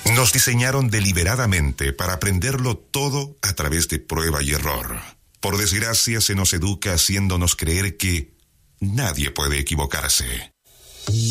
Nos diseñaron deliberadamente para aprenderlo todo a través de prueba y error. Por desgracia, se nos educa haciéndonos creer que nadie puede equivocarse.